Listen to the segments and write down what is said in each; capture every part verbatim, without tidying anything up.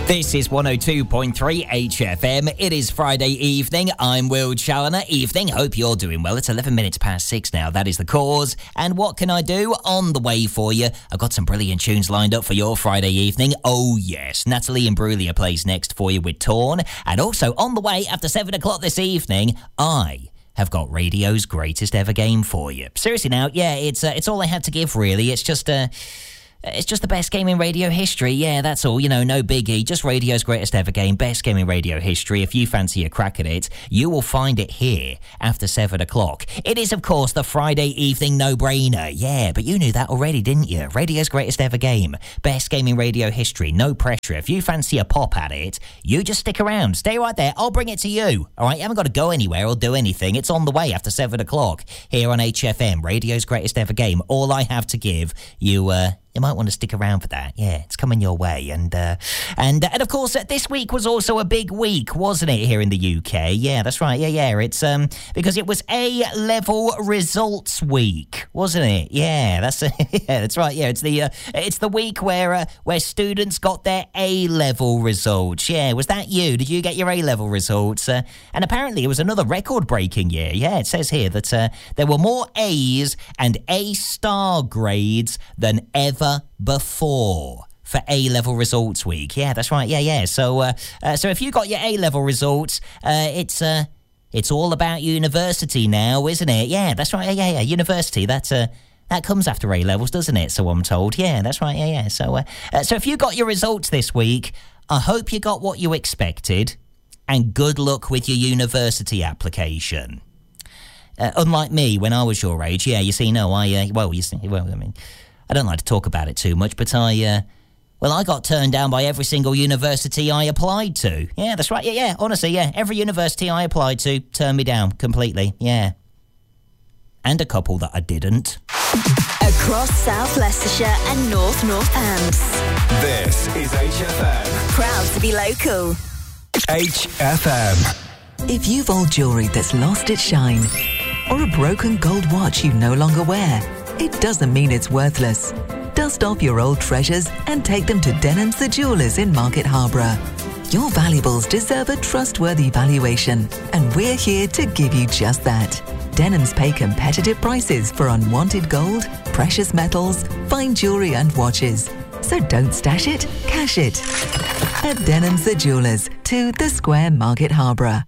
This is one oh two point three H F M. It is Friday evening. I'm Will Challoner. Evening. Hope you're doing well. It's eleven minutes past six now. That is The Cause. And what can I do? On the way for you. I've got some brilliant tunes lined up for your Friday evening. Oh, yes. Natalie Imbruglia plays next for you with Torn. And also on the way after seven o'clock this evening, I have got radio's greatest ever game for you. Seriously now, yeah, it's uh, it's all I had to give, really. It's just... Uh, It's just the best game in radio history. Yeah, that's all. You know, no biggie. Just radio's greatest ever game. Best game in radio history. If you fancy a crack at it, you will find it here after seven o'clock. It is, of course, the Friday evening no-brainer. Yeah, but you knew that already, didn't you? Radio's greatest ever game. Best game in radio history. No pressure. If you fancy a pop at it, you just stick around. Stay right there. I'll bring it to you. All right? You haven't got to go anywhere or do anything. It's on the way after seven o'clock here on H F M. Radio's greatest ever game. All I have to give you... uh You might want to stick around for that. Yeah, it's coming your way. And, uh, and, uh, and of course, uh, this week was also a big week, wasn't it, here in the U K? Yeah, that's right. Yeah, yeah. It's um because it was A-level results week, wasn't it? Yeah, that's uh, yeah, that's right. Yeah, it's the uh, it's the week where uh, where students got their A-level results. Yeah, was that you? Did you get your A-level results? Uh, and apparently, it was another record-breaking year. Yeah, it says here that uh, there were more A's and A-star grades than ever before for A-level results week. Yeah, that's right. Yeah, yeah. So, uh, uh, so if you got your A-level results, uh, it's uh, it's all about university now, isn't it? Yeah, that's right. Yeah, yeah, yeah. University. That's uh, that comes after A-levels, doesn't it? So I'm told. Yeah, that's right. Yeah, yeah. So, uh, uh, so if you got your results this week, I hope you got what you expected, and good luck with your university application. Uh, unlike me, when I was your age, yeah, you see, no, I uh, well, you see, well, I mean. I don't like to talk about it too much, but I, uh, well, I got turned down by every single university I applied to. Yeah, that's right. Yeah, yeah, honestly, yeah. Every university I applied to turned me down completely, yeah. And a couple that I didn't. Across South Leicestershire and North Northants. This is H F M. Proud to be local. H F M. If you've old jewellery that's lost its shine, or a broken gold watch you no longer wear, it doesn't mean it's worthless. Dust off your old treasures and take them to Denham's the Jewellers in Market Harborough. Your valuables deserve a trustworthy valuation, and we're here to give you just that. Denham's pay competitive prices for unwanted gold, precious metals, fine jewellery and watches. So don't stash it, cash it. At Denham's the Jewellers, to the Square, Market Harborough.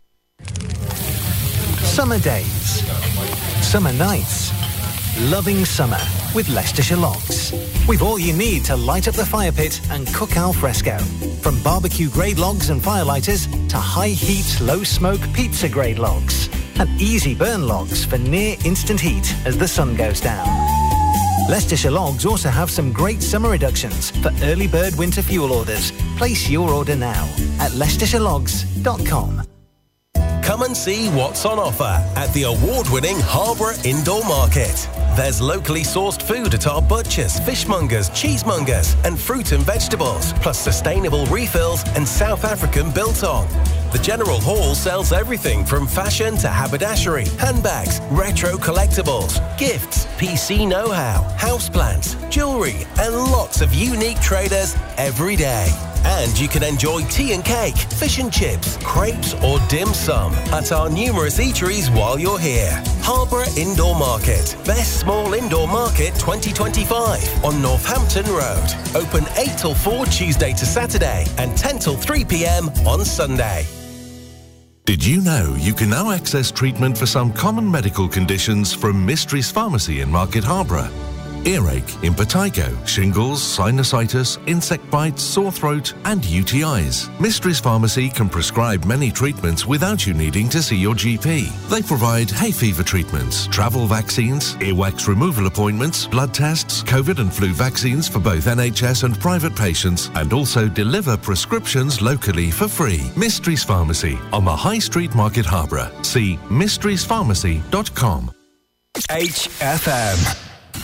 Summer days. Summer nights. Loving summer with Leicestershire Logs. We've all you need to light up the fire pit and cook al fresco. From barbecue grade logs and firelighters to high heat, low smoke pizza grade logs. And easy burn logs for near instant heat as the sun goes down. Leicestershire Logs also have some great summer reductions for early bird winter fuel orders. Place your order now at leicestershire logs dot com. Come and see what's on offer at the award-winning Harborough Indoor Market. There's locally sourced food at our butchers, fishmongers, cheesemongers and fruit and vegetables, plus sustainable refills and South African biltong. The General Hall sells everything from fashion to haberdashery, handbags, retro collectibles, gifts, P C know-how, houseplants, jewellery and lots of unique traders every day. And you can enjoy tea and cake, fish and chips, crepes or dim sum at our numerous eateries while you're here. Harborough Indoor Market. Best small indoor market twenty twenty-five on Northampton Road. Open eight till four Tuesday to Saturday and ten till three p.m. on Sunday. Did you know you can now access treatment for some common medical conditions from Mysteries Pharmacy in Market Harborough? Earache, impetigo, shingles, sinusitis, insect bites, sore throat and U T Is. Mysteries Pharmacy can prescribe many treatments without you needing to see your G P. They provide hay fever treatments, travel vaccines, earwax removal appointments, blood tests, COVID and flu vaccines for both N H S and private patients, and also deliver prescriptions locally for free. Mysteries Pharmacy on the High Street, Market Harborough. See mysteries pharmacy dot com. H F M.